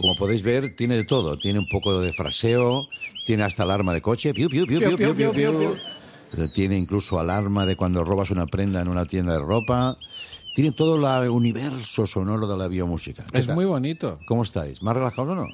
como podéis ver, tiene de todo. Tiene un poco de fraseo, tiene hasta alarma de coche. Piu, piu, piu, piu, piu, piu, piu. Tiene incluso alarma de cuando robas una prenda en una tienda de ropa. Tiene todo el universo sonoro de la biomúsica. Es muy bonito. ¿Cómo estáis? ¿Más relajados o no?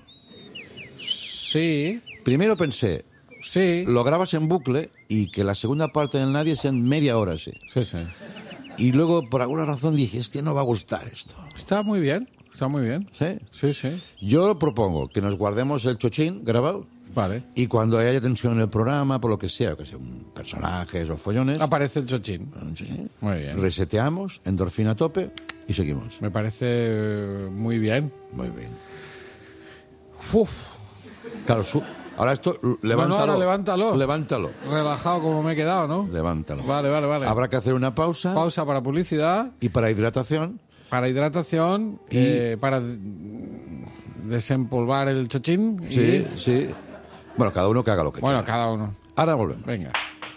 Sí. Primero pensé, Sí. lo grabas en bucle y que la segunda parte del Nadie sea en media hora, sí. Sí, sí. Y luego, por alguna razón, dije, no va a gustar esto. Está muy bien. Está muy bien. ¿Sí? Sí, sí. Yo propongo que nos guardemos el chochín grabado. Vale. Y cuando haya tensión en el programa, por lo que sea personajes o follones, Aparece el chochín. Muy bien. reseteamos, endorfina a tope y seguimos. Me parece muy bien. Muy bien. Uf. Claro, ahora esto, levántalo. ahora levántalo. Levántalo. Relajado como me he quedado, ¿no? Levántalo. Vale. Habrá que hacer una pausa. Pausa para publicidad, Y para hidratación. para hidratación, para desempolvar el chochín. Sí, sí. Bueno, cada uno que haga lo que Bueno, quiera. cada uno. Ahora volvemos. Venga.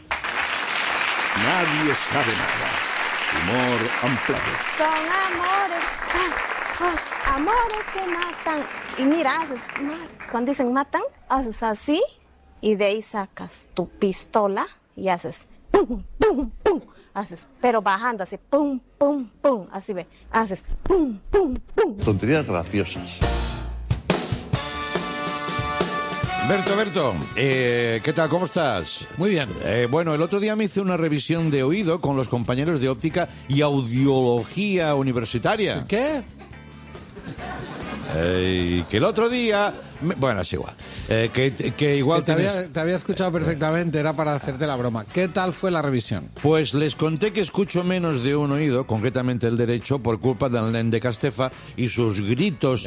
Nadie sabe nada. Humor ampliado. Son amores que matan. Y mira, cuando dicen matan, haces así y de ahí sacas tu pistola y haces pum, pum, pum. Haces, pero bajando así, pum, pum, pum. Así ve, haces pum, pum, pum. Tonterías graciosas. Berto, ¿qué tal? ¿Cómo estás? Muy bien. Bueno, el otro día me hice una revisión de oído con los compañeros de óptica y audiología universitaria. ¿Qué? Que el otro día... Bueno, es igual. Que igual te tenés- había escuchado perfectamente, era para hacerte la broma. ¿Qué tal fue la revisión? Pues les conté que escucho menos de un oído, concretamente el derecho, por culpa del nen de Castefa y sus gritos,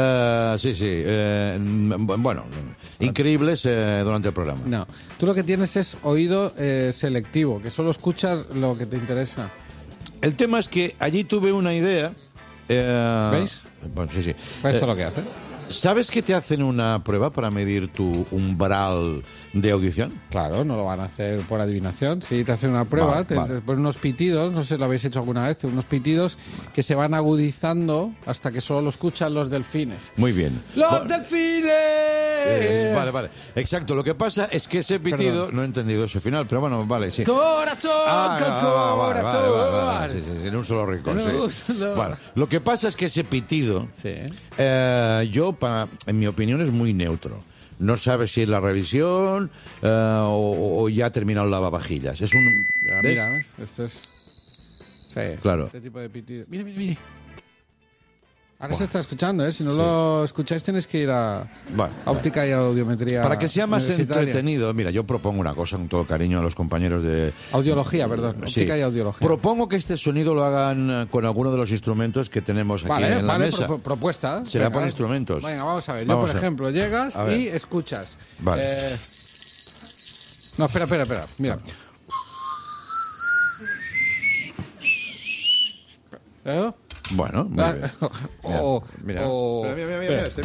bueno, increíbles durante el programa. No, tú lo que tienes es oído selectivo, que solo escuchas lo que te interesa. El tema es que allí tuve una idea... ¿Veis? Bueno, sí, sí. Pues esto es lo que hace. ¿Sabes que te hacen una prueba para medir tu umbral de audición? Claro, no lo van a hacer por adivinación. Si te hacen una prueba, Vale. te ponen unos pitidos, no sé si lo habéis hecho alguna vez, unos pitidos que se van agudizando hasta que solo lo escuchan los delfines. Muy bien. ¡Los delfines! Vale. Exacto. Lo que pasa es que ese pitido... Perdón. No he entendido eso final, pero bueno, vale, sí. ¡Corazón! ¡Corazón! Vale, sí, en un solo rincón, En un sí. solo- Vale. Lo que pasa es que ese pitido, Sí. en mi opinión, es muy neutro. No sabes si es la revisión o ya ha terminado el lavavajillas. Es un... ¿ves? Mira, ¿ves? Esto es... Sí. Claro. Este tipo de pitido. Mire. Ahora se está escuchando, ¿eh? Si no lo escucháis tenéis que ir a Vale, óptica y audiometría. Para que sea más universitaria. entretenido, mira, yo propongo una cosa con todo cariño a los compañeros de... Audiología, perdón. Sí. Óptica y audiología. Propongo que este sonido lo hagan con alguno de los instrumentos que tenemos aquí en la mesa. Propuesta. Será Venga, por instrumentos. Venga, vamos a ver. Vamos Yo, por a ver. ejemplo, llegas A ver. y escuchas. Vale. No, espera. Mira. ¿Eh? Bueno, muy bien. Mira. Mira este.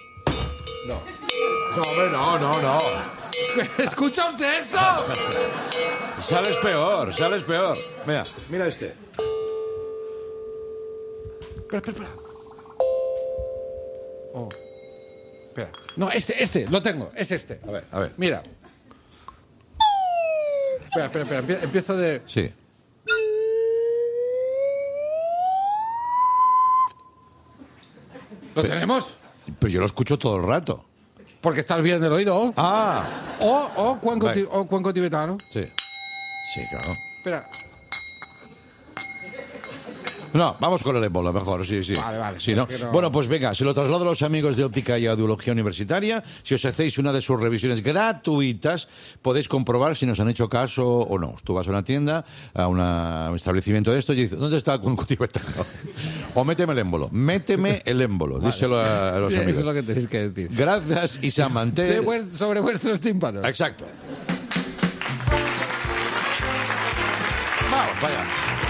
No. ¿Escucha usted esto? Sales peor. Mira este. Espera. Oh. Espera. No, este, lo tengo. Es este. A ver. Mira. Espera. Empiezo de... Sí. ¿Lo tenemos? Pero yo lo escucho todo el rato. Porque estás bien del oído. Ah. O cuenco, Vale. o cuenco tibetano. Sí. Sí, claro. Espera. No, vamos con el ébola mejor, sí. Vale, Sí, es ¿no? que no- Bueno, pues venga, se lo traslado a los amigos de Óptica y Audiología Universitaria. Si os hacéis una de sus revisiones gratuitas, podéis comprobar si nos han hecho caso o no. Tú vas a una tienda, a un establecimiento de esto y dices, ¿dónde está el cuenco tibetano? O méteme el émbolo. Díselo a los Sí, amigos. eso es lo que tenéis que decir. Gracias, Isamanté. Sobre vuestros tímpanos. Exacto. Vamos, vaya.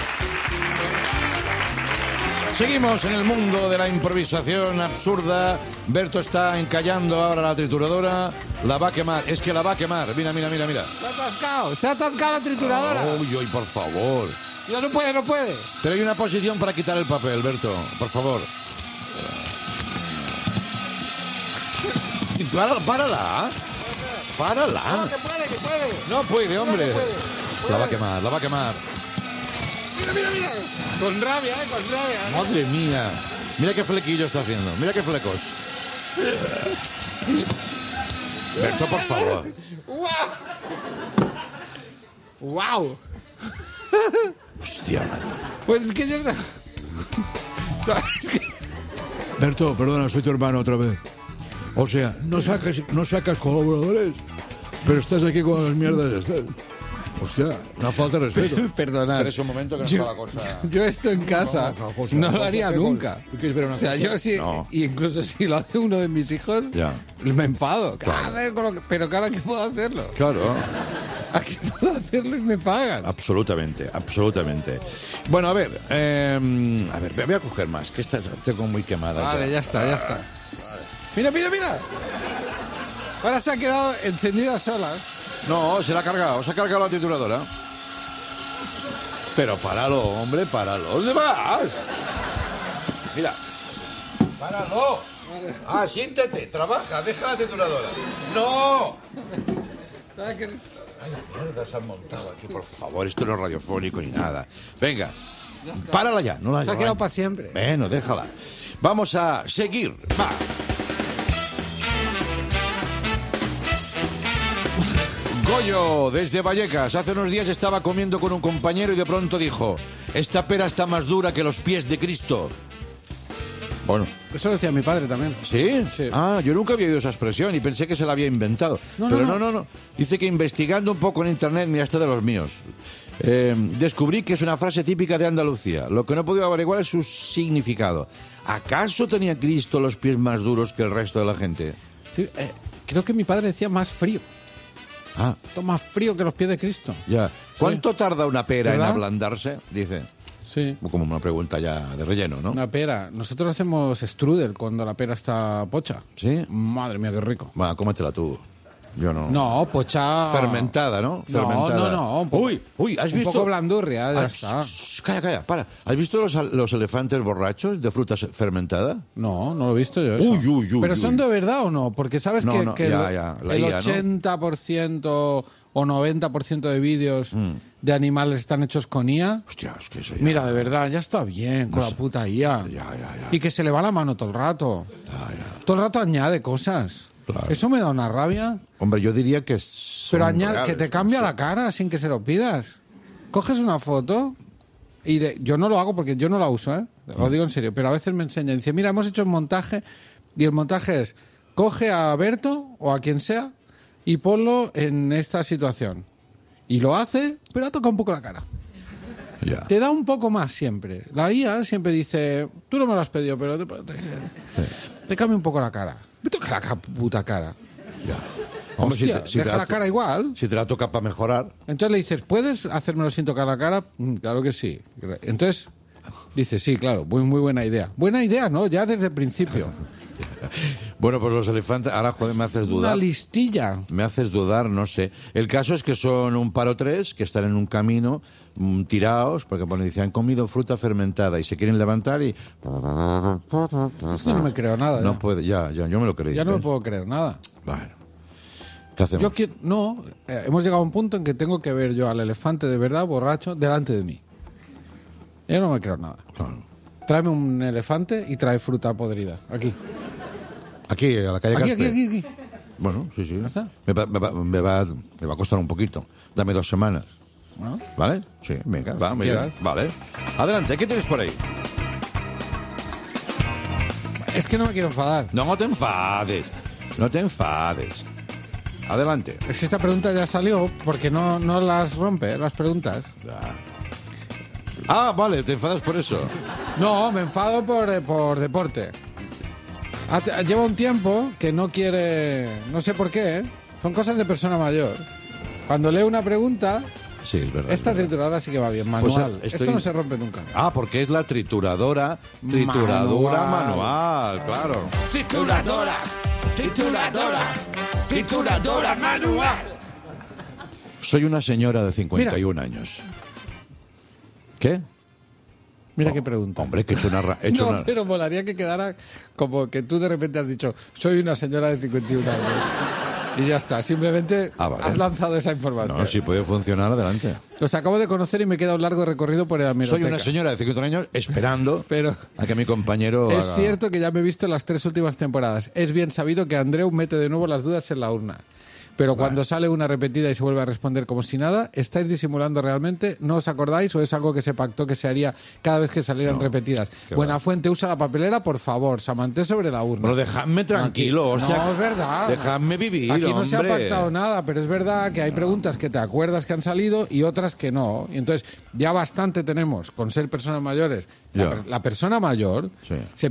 Seguimos en el mundo de la improvisación absurda. Berto está encallando ahora la trituradora. La va a quemar. Es que la va a quemar. Mira. Se ha atascado la trituradora. Uy, por favor. Ya no puede. Pero hay una posición para quitar el papel, Berto. Por favor. Párala. Párala. Que puede. No puede, hombre. No puede. La va a quemar. Mira. Con rabia. Madre mía. Mira qué flequillo está haciendo. Mira qué flecos. Berto, por favor. ¡Wow! Hostia, madre. Pues es que ya está. Berto, perdona, soy tu hermano otra vez. O sea, no sacas colaboradores, pero estás aquí con las mierdas estas. Hostia, una falta de respeto. Perdonad. Pero es un momento que no está la cosa. Yo esto en casa José, no lo haría ¿qué nunca. ¿Tú quieres ver una O sea, cosa? yo sí, No. y incluso si lo hace uno de mis hijos, Ya. me enfado. Claro. A ver, pero claro, aquí puedo hacerlo. Claro. Aquí puedo hacerlo y me pagan. Absolutamente. Bueno, a ver, voy a coger más, que esta tengo muy quemada. Vale, ya está. Mira. Ahora se ha quedado encendida sola. No, se ha cargado la trituradora. Pero páralo, hombre, páralo. ¿Dónde vas? Mira. Páralo. Ah, siéntate, trabaja, deja la trituradora. ¡No! Ay, mierda, se han montado aquí, por favor. Esto no es radiofónico ni nada. Venga, párala ya. No la Se ha quedado para siempre. Bueno, déjala. Vamos a seguir. Va. Goyo, desde Vallecas. Hace unos días estaba comiendo con un compañero y de pronto dijo: esta pera está más dura que los pies de Cristo. Bueno, Eso lo decía mi padre también. ¿sí? Sí. Ah, yo nunca había oído esa expresión y pensé que se la había inventado. Pero no. Dice que investigando un poco en internet, mira, este de los míos, descubrí que es una frase típica de Andalucía. Lo que no he podido averiguar es su significado. ¿Acaso tenía Cristo los pies más duros que el resto de la gente? Sí, creo que mi padre decía más frío. Ah, Esto más frío que los pies de Cristo. ya. ¿Cuánto tarda una pera ¿Verdad? en ablandarse? Dice. Sí. Como una pregunta ya de relleno, ¿no? Una pera. Nosotros hacemos strudel cuando la pera está pocha. ¿Sí? Madre mía, qué rico. Bueno, cómetela tú. Yo no. No, pocha... Fermentada, ¿no? Fermentada. No. Un poco, Uy, ¿has un visto? poco blandurria, ya Ah, está. Calla, para. ¿Has visto los elefantes borrachos de fruta fermentada? No lo he visto yo eso. Uy, ¿Pero uy. son de verdad o no? Porque sabes No, que ya, la el IA, ¿no? 80% o 90% de vídeos de animales están hechos con IA. Hostia, es que eso ya... Mira, de verdad, ya está bien con la puta IA. Ya. Y que se le va la mano todo el rato. Todo el rato añade cosas. Claro. Eso me da una rabia. Hombre, yo diría que son Pero añade, reales, que te ¿no? cambia la cara sin que se lo pidas. Coges una foto y yo no lo hago porque yo no la uso, ¿eh? Lo digo en serio. Pero a veces me enseña y dice, mira, hemos hecho un montaje y el montaje es, coge a Berto o a quien sea y ponlo en esta situación. Y lo hace, pero ha tocado un poco la cara. Ya. Te da un poco más siempre. La IA siempre dice, tú no me lo has pedido, pero te cambia un poco la cara. Me toca la puta cara. Ya. Hombre, Hostia, deja la cara igual. Si te la toca para mejorar. Entonces le dices, ¿puedes hacérmelo sin tocar la cara? Claro que sí. Entonces dice, sí, claro, muy buena idea. Buena idea, ¿no? Ya desde el principio. Bueno, pues los elefantes... Ahora, joder, me haces Una dudar. listilla. Me haces dudar, no sé. El caso es que son un par o tres que están en un camino tirados, porque bueno, dicen, han comido fruta fermentada y se quieren levantar y... Esto no me creo nada. No puede, ya, yo me lo creí. Ya no me ¿ves? puedo creer nada. Bueno. ¿Qué hacemos? Yo quiero, no, hemos llegado a un punto en que tengo que ver yo al elefante de verdad borracho delante de mí. Yo no me creo nada. Claro. Tráeme un elefante y trae fruta podrida. Aquí. Aquí, a la calle Aquí, Caspe. aquí. Bueno, sí. está? Me va a costar un poquito. Dame 2 semanas. Bueno, ¿Vale? Sí, venga, va, muy quieras. bien. Vale. Adelante, ¿qué tienes por ahí? es que no me quiero enfadar. No te enfades. No te enfades. Adelante. Es que esta pregunta ya salió porque no las rompe, las preguntas. Ah, vale, te enfadas por eso. No, me enfado por deporte. Lleva un tiempo que no quiere... No sé por qué, ¿eh? Son cosas de persona mayor. Cuando leo una pregunta, Sí, es verdad. esta es verdad. trituradora sí que va bien, Pues, manual. estoy- Esto no se rompe nunca. Ah, porque es la trituradora manual, claro. Trituradora manual. Soy una señora de 51 años. ¿Qué? Mira qué pregunta. Hombre, que he hecho No, pero molaría que quedara como que tú de repente has dicho, soy una señora de 51 años. Y ya está, simplemente Vale. has lanzado esa información. No, si puede funcionar, adelante. Los acabo de conocer y me queda un largo recorrido por la hemeroteca. Soy una señora de 51 años esperando Pero a que mi compañero es haga... cierto que ya me he visto las 3 últimas temporadas. Es bien sabido que Andreu mete de nuevo las dudas en la urna. Pero cuando sale una repetida y se vuelve a responder como si nada, ¿estáis disimulando realmente? ¿No os acordáis o es algo que se pactó que se haría cada vez que salieran repetidas? Buenafuente, usa la papelera, por favor. Samanté sobre la urna. Bueno, dejadme tranquilo, hostia. No, es verdad. Dejadme vivir, Aquí no se ha hombre. pactado nada, pero es verdad que hay preguntas que te acuerdas que han salido y otras que no. Y entonces ya bastante tenemos con ser personas mayores. Ya. La persona mayor Sí. se